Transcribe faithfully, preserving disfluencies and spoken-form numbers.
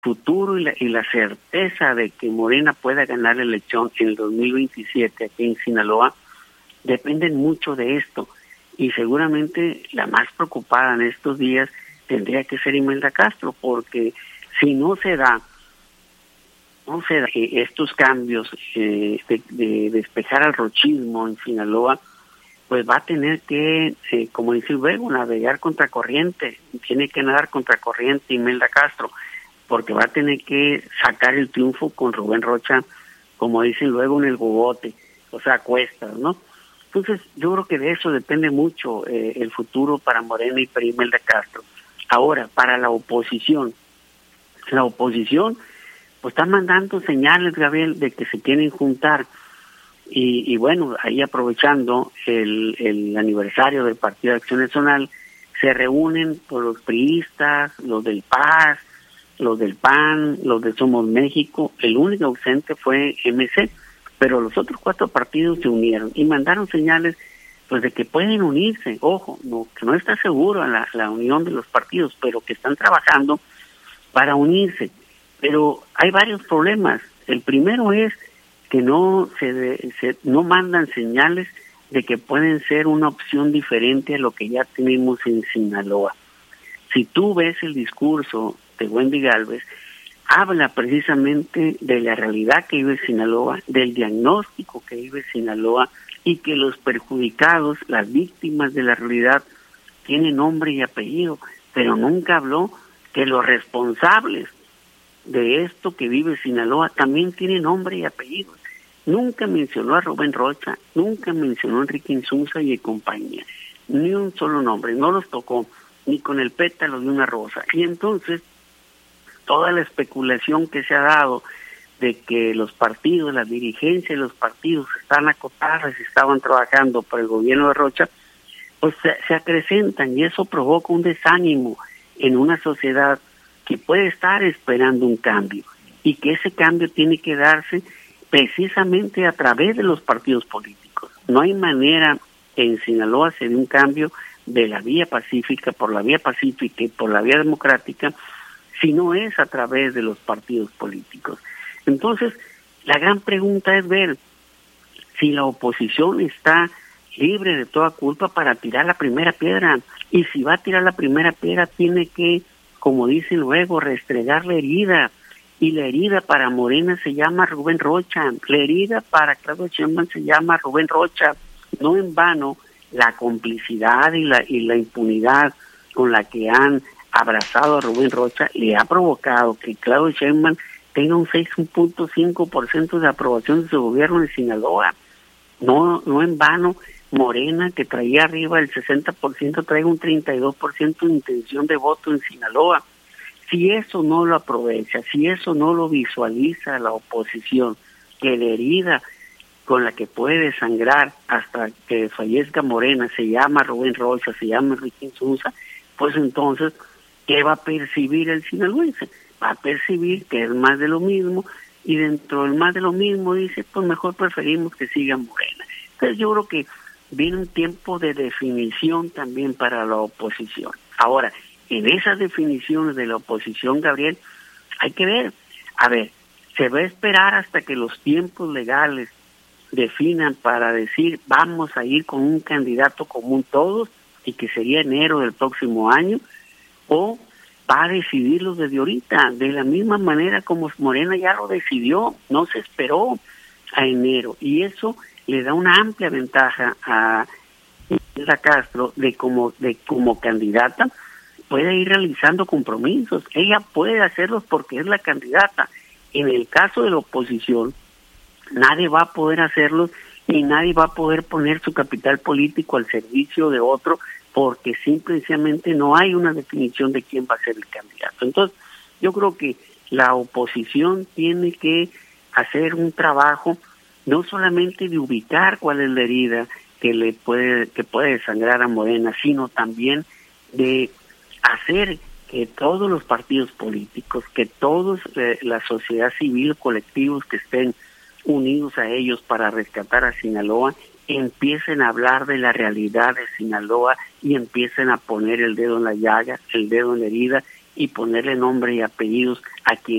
futuro y la, y la certeza de que Morena pueda ganar la elección en el dos mil veintisiete aquí en Sinaloa dependen mucho de esto, y seguramente la más preocupada en estos días tendría que ser Imelda Castro, porque si no se da, no se da eh, estos cambios eh, de, de despejar al rochismo en Sinaloa, pues va a tener que, eh, como dice luego, navegar contracorriente, tiene que nadar contracorriente Imelda Castro, porque va a tener que sacar el triunfo con Rubén Rocha, como dicen luego, en el gogote, o sea, a cuestas, ¿no? Entonces, yo creo que de eso depende mucho eh, el futuro para Morena y para Imelda Castro. Ahora, para la oposición, la oposición pues está mandando señales, Gabriel, de que se quieren juntar, y, y bueno, ahí aprovechando el, el aniversario del Partido de Acción Nacional, se reúnen por los priistas, los del P A S, los del P A N, los de Somos México. El único ausente fue M C, pero los otros cuatro partidos se unieron y mandaron señales pues de que pueden unirse. Ojo, no, que no está seguro la, la unión de los partidos, pero que están trabajando para unirse. Pero hay varios problemas. El primero es que no se, de, se no mandan señales de que pueden ser una opción diferente a lo que ya tenemos en Sinaloa. Si tú ves el discurso de Wendy Gálvez, habla precisamente de la realidad que vive Sinaloa, del diagnóstico que vive Sinaloa, y que los perjudicados, las víctimas de la realidad, tienen nombre y apellido, pero nunca habló que los responsables de esto que vive Sinaloa también tienen nombre y apellido. Nunca mencionó a Rubén Rocha, nunca mencionó a Enrique Insunza y compañía, ni un solo nombre, no los tocó, ni con el pétalo de una rosa. Y entonces, toda la especulación que se ha dado de que los partidos, la dirigencia de los partidos están acotadas y estaban trabajando por el gobierno de Rocha, pues se, se acrecentan, y eso provoca un desánimo en una sociedad que puede estar esperando un cambio, y que ese cambio tiene que darse precisamente a través de los partidos políticos. No hay manera que en Sinaloa se dé un cambio de la vía pacífica, por la vía pacífica y por la vía democrática, si no es a través de los partidos políticos. Entonces, la gran pregunta es ver si la oposición está libre de toda culpa para tirar la primera piedra, y si va a tirar la primera piedra tiene que, como dicen luego, restregar la herida, y la herida para Morena se llama Rubén Rocha, la herida para Claudia Sheinbaum se llama Rubén Rocha. No en vano la complicidad y la, y la impunidad con la que han abrazado a Rubén Rocha le ha provocado que Claudia Sheinbaum tenga un seis punto cinco por ciento de aprobación de su gobierno en Sinaloa. No, no en vano Morena, que traía arriba el sesenta por ciento, traiga un treinta y dos por ciento de intención de voto en Sinaloa. Si eso no lo aprovecha, si eso no lo visualiza la oposición, que la herida con la que puede sangrar hasta que fallezca Morena se llama Rubén Rocha, se llama Enrique Insunza, pues entonces, ¿qué va a percibir el sinaloense? Va a percibir que es más de lo mismo, y dentro del más de lo mismo dice, pues mejor preferimos que siga Morena. Entonces yo creo que viene un tiempo de definición también para la oposición. Ahora, en esas definiciones de la oposición, Gabriel, hay que ver, a ver, se va a esperar hasta que los tiempos legales definan para decir vamos a ir con un candidato común todos, y que sería enero del próximo año, o va a decidirlo desde ahorita, de la misma manera como Morena ya lo decidió, no se esperó a enero, y eso le da una amplia ventaja a Imelda Castro de como, de como candidata puede ir realizando compromisos. Ella puede hacerlos porque es la candidata. En el caso de la oposición, nadie va a poder hacerlos, y nadie va a poder poner su capital político al servicio de otro, porque simplemente no hay una definición de quién va a ser el candidato. Entonces, yo creo que la oposición tiene que hacer un trabajo no solamente de ubicar cuál es la herida que le puede que puede desangrar a Morena, sino también de hacer que todos los partidos políticos, que todos eh, la sociedad civil, colectivos que estén unidos a ellos para rescatar a Sinaloa, empiecen a hablar de la realidad de Sinaloa y empiecen a poner el dedo en la llaga, el dedo en la herida, y ponerle nombre y apellidos a quien